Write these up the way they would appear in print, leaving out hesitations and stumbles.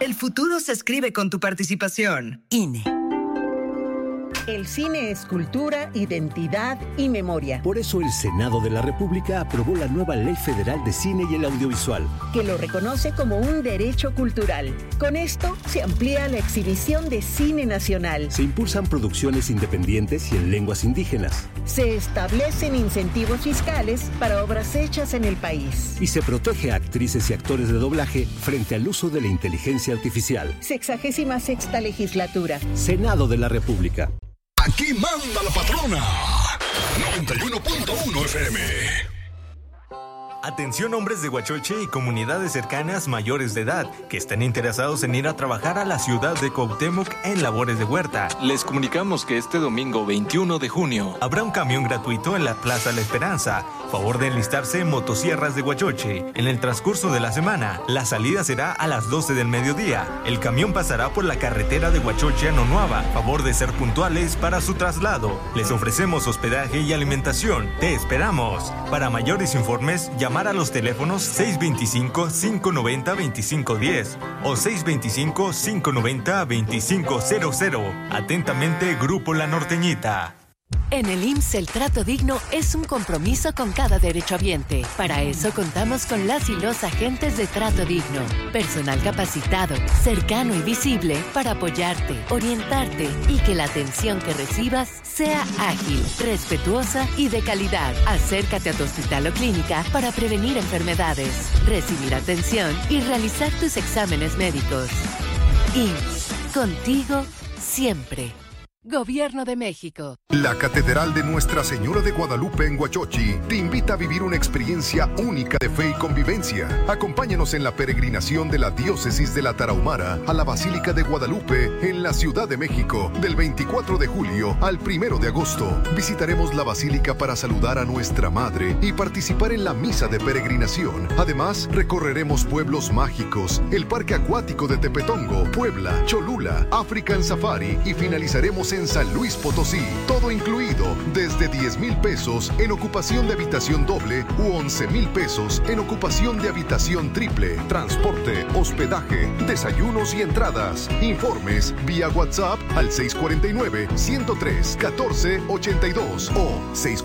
El futuro se escribe con tu participación. INE. El cine es cultura, identidad y memoria. Por eso el Senado de la República aprobó la nueva Ley Federal de Cine y el Audiovisual, que lo reconoce como un derecho cultural. Con esto se amplía la exhibición de cine nacional. Se impulsan producciones independientes y en lenguas indígenas. Se establecen incentivos fiscales para obras hechas en el país. Y se protege a actrices y actores de doblaje frente al uso de la inteligencia artificial. 66ª legislatura. Senado de la República. Aquí manda la patrona. 91.1 FM. Atención hombres de Huachoche y comunidades cercanas mayores de edad que estén interesados en ir a trabajar a la ciudad de Cuauhtémoc en labores de huerta. Les comunicamos que este domingo 21 de junio habrá un camión gratuito en la Plaza La Esperanza. Favor de enlistarse en Motosierras de Huachoche. En el transcurso de la semana, la salida será a las 12 del mediodía. El camión pasará por la carretera de Huachoche a Nonuava. Favor de ser puntuales para su traslado. Les ofrecemos hospedaje y alimentación. Te esperamos. Para mayores informes, llamar a los teléfonos 625-590-2510 o 625-590-2500. Atentamente, Grupo La Norteñita. En el IMSS el trato digno es un compromiso con cada derechohabiente. Para eso contamos con las y los agentes de trato digno. Personal capacitado, cercano y visible para apoyarte, orientarte y que la atención que recibas sea ágil, respetuosa y de calidad. Acércate a tu hospital o clínica para prevenir enfermedades, recibir atención y realizar tus exámenes médicos. IMSS, contigo siempre. Gobierno de México. La Catedral de Nuestra Señora de Guadalupe en Huachochi te invita a vivir una experiencia única de fe y convivencia. Acompáñanos en la peregrinación de la Diócesis de la Tarahumara a la Basílica de Guadalupe en la Ciudad de México del 24 de julio al 1 de agosto. Visitaremos la Basílica para saludar a nuestra Madre y participar en la misa de peregrinación. Además, recorreremos pueblos mágicos, el Parque Acuático de Tepetongo, Puebla, Cholula, African Safari y finalizaremos en San Luis Potosí, todo incluido desde 10,000 pesos en ocupación de habitación doble u 11,000 pesos en ocupación de habitación triple, transporte, hospedaje, desayunos y entradas. Informes vía WhatsApp al 649-103-1482 o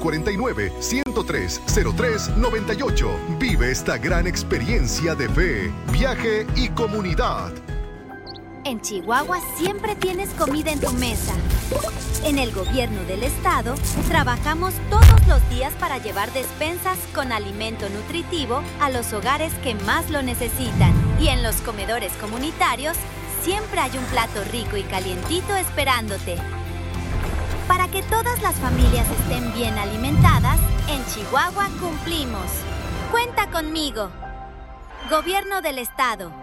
649-103-0398. Vive esta gran experiencia de fe, viaje y comunidad. En Chihuahua siempre tienes comida en tu mesa. En el gobierno del estado, trabajamos todos los días para llevar despensas con alimento nutritivo a los hogares que más lo necesitan. Y en los comedores comunitarios, siempre hay un plato rico y calientito esperándote. Para que todas las familias estén bien alimentadas, en Chihuahua cumplimos. Cuenta conmigo. Gobierno del estado.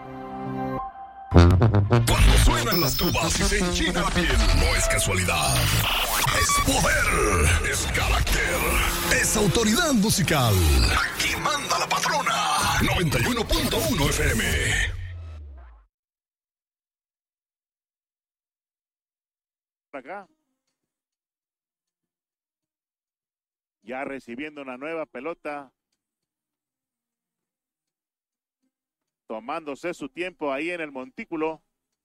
Cuando suenan las tubas y se enchina la piel, no es casualidad. Es poder, es carácter, es autoridad musical. Aquí manda la patrona. 91.1 FM. Acá. Ya recibiendo una nueva pelota. Tomándose su tiempo ahí en el montículo.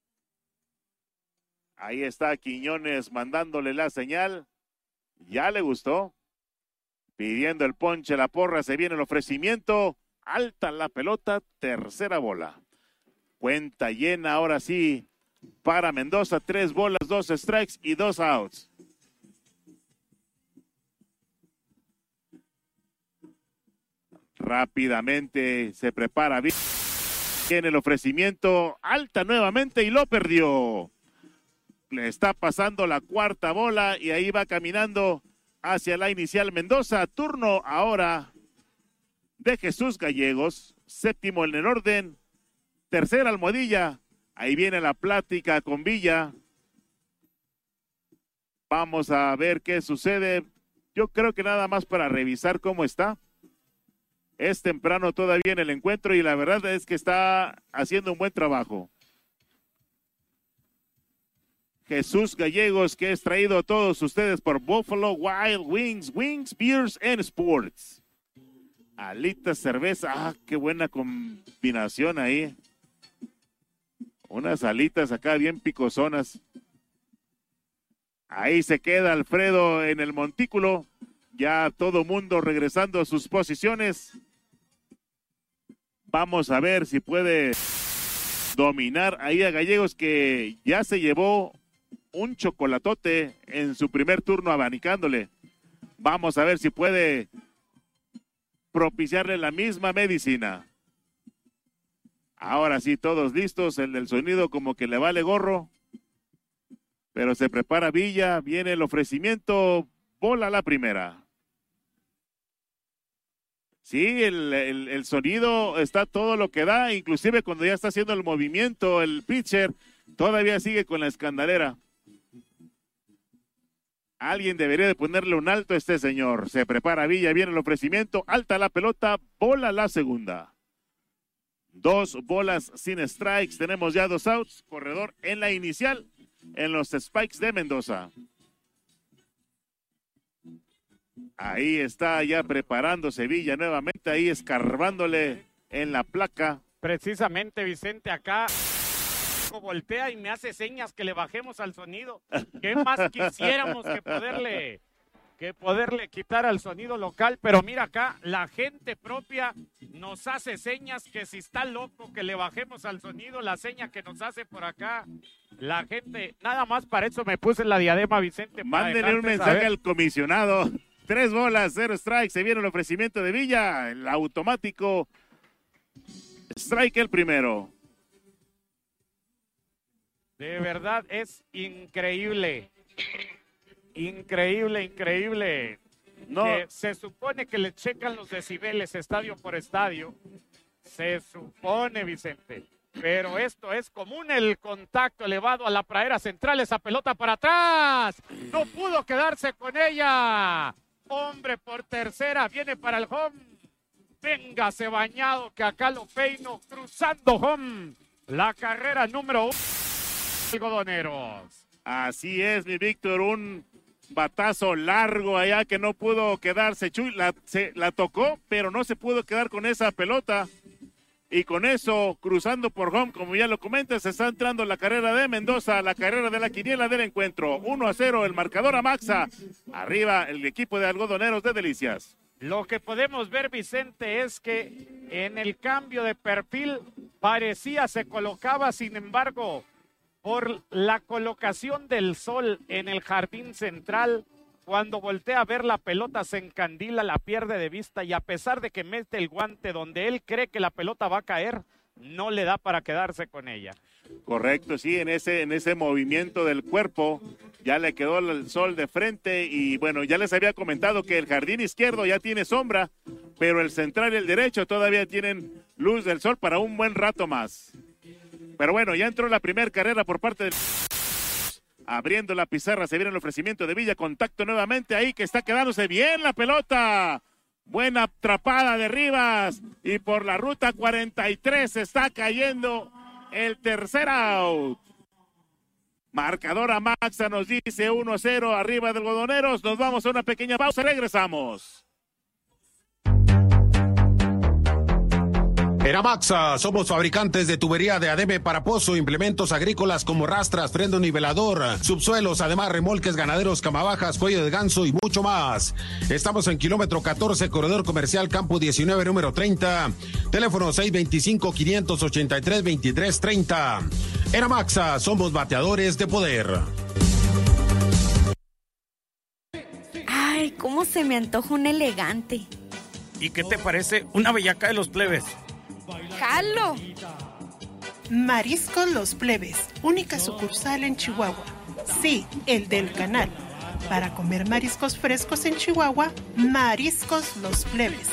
Ahí está Quiñones mandándole la señal. Ya le gustó. Pidiendo el ponche, la porra, se viene el ofrecimiento. Alta la pelota, tercera bola. Cuenta llena ahora sí para Mendoza. 3 bolas, 2 strikes y 2 outs. Rápidamente se prepara bien. En el ofrecimiento, alta nuevamente y lo perdió. Le está pasando la cuarta bola y ahí va caminando hacia la inicial Mendoza. Turno ahora de Jesús Gallegos, séptimo en el orden, tercera almohadilla. Ahí viene la plática con Villa. Vamos a ver qué sucede. Yo creo que nada más para revisar cómo está. Es temprano todavía en el encuentro y la verdad es que está haciendo un buen trabajo. Jesús Gallegos, que es traído a todos ustedes por Buffalo Wild Wings, Wings, Beers and Sports. Alitas, cerveza, qué buena combinación ahí. Unas alitas acá bien picosonas. Ahí se queda Alfredo en el montículo. Ya todo mundo regresando a sus posiciones. Vamos a ver si puede dominar ahí a Gallegos, que ya se llevó un chocolatote en su primer turno abanicándole. Vamos a ver si puede propiciarle la misma medicina. Ahora sí, todos listos. El del sonido como que le vale gorro. Pero se prepara Villa. Viene el ofrecimiento. Bola la primera. Sí, el sonido está todo lo que da. Inclusive cuando ya está haciendo el movimiento, el pitcher todavía sigue con la escandalera. Alguien debería de ponerle un alto a este señor. Se prepara Villa, viene el ofrecimiento. Alta la pelota. Bola la segunda. 2 bolas sin strikes. Tenemos ya 2 outs. Corredor en la inicial en los Spikes de Mendoza. Ahí está ya preparándose Villa nuevamente. Ahí escarbándole en la placa. Precisamente, Vicente, acá voltea y me hace señas que le bajemos al sonido. ¿Qué más quisiéramos que poderle quitar al sonido local? Pero mira acá, la gente propia nos hace señas que si está loco que le bajemos al sonido, la seña que nos hace por acá la gente. Nada más para eso me puse la diadema, Vicente. Mándenle un mensaje al comisionado. 3 bolas, 0 strikes. Se viene el ofrecimiento de Villa. El automático. Strike el primero. De verdad es increíble. Increíble. No. Se supone que le checan los decibeles estadio por estadio. Se supone, Vicente. Pero esto es común, el contacto elevado a la pradera central. Esa pelota para atrás. No pudo quedarse con ella. Hombre por tercera. Viene para el home. Véngase bañado que acá lo peino. Cruzando home. La carrera número 1. Algodoneros. Así es, mi Víctor, un batazo largo allá que no pudo quedarse. Chuy la tocó, pero no se pudo quedar con esa pelota. Y con eso, cruzando por home, como ya lo comentas, está entrando la carrera de Mendoza, la carrera de la quiniela del encuentro. 1-0 el marcador a Maxa. Arriba el equipo de Algodoneros de Delicias. Lo que podemos ver, Vicente, es que en el cambio de perfil parecía se colocaba, sin embargo, por la colocación del sol en el jardín central, cuando voltea a ver la pelota se encandila, la pierde de vista y a pesar de que mete el guante donde él cree que la pelota va a caer, no le da para quedarse con ella. Correcto, sí, en ese movimiento del cuerpo ya le quedó el sol de frente y bueno, ya les había comentado que el jardín izquierdo ya tiene sombra, pero el central y el derecho todavía tienen luz del sol para un buen rato más. Pero bueno, ya entró la primera carrera por parte del... Abriendo la pizarra, se viene el ofrecimiento de Villa, contacto nuevamente ahí que está quedándose bien la pelota. Buena atrapada de Rivas y por la ruta 43 está cayendo el tercer out. Marcador a Maxa nos dice 1-0 arriba del Algodoneros. Nos vamos a una pequeña pausa, regresamos. En Amaxa somos fabricantes de tubería de ADM para pozo, implementos agrícolas como rastras, freno nivelador, subsuelos, además remolques ganaderos, camabajas, cuello de ganso y mucho más. Estamos en kilómetro 14, corredor comercial Campo 19, número 30. Teléfono 625-583-2330. En Amaxa somos bateadores de poder. Ay, cómo se me antoja un elegante. ¿Y qué te parece una bellaca de los plebes? ¡Jalo! Mariscos Los Plebes, única sucursal en Chihuahua. Sí, el del canal. Para comer mariscos frescos en Chihuahua, Mariscos Los Plebes.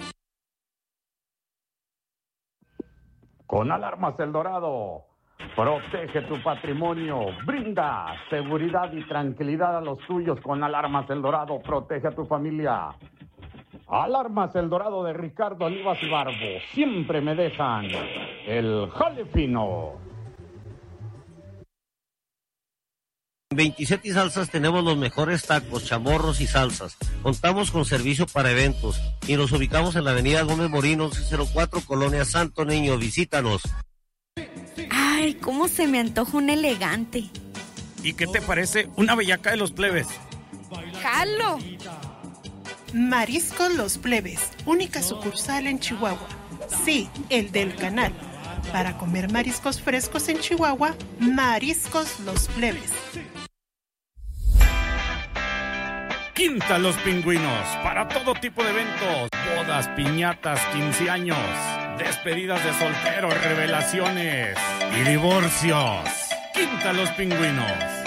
Con Alarmas El Dorado, protege tu patrimonio, brinda seguridad y tranquilidad a los tuyos. Con Alarmas El Dorado, protege a tu familia. Alarmas El Dorado de Ricardo Olivas y Barbo, siempre me dejan el jale fino. En 27 y Salsas tenemos los mejores tacos, chamorros y salsas. Contamos con servicio para eventos y nos ubicamos en la avenida Gómez Morín 1104, Colonia Santo Niño. Visítanos. Ay, Ay, cómo se me antoja un elegante. ¿Y qué te parece una bellaca de los plebes? ¡Jalo! Mariscos Los Plebes, única sucursal en Chihuahua. Sí, el del canal. Para comer mariscos frescos en Chihuahua, Mariscos Los Plebes. Quinta Los Pingüinos, para todo tipo de eventos, bodas, piñatas, 15 años, despedidas de solteros, revelaciones y divorcios. Quinta Los Pingüinos.